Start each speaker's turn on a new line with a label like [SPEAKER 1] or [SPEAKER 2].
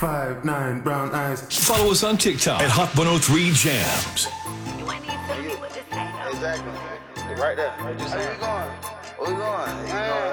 [SPEAKER 1] 5'9", brown eyes.
[SPEAKER 2] Follow us on TikTok at Hot 103 Jams.
[SPEAKER 3] You ain't even tell me what to say.
[SPEAKER 4] Exactly. Right there. Where you going? Where you going?